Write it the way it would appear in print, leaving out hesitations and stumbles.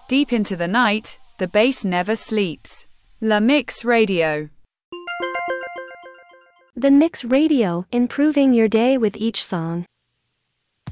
Deep into the night, the bass never sleeps. La Mix Radio. The Mix Radio, improving your day with each song.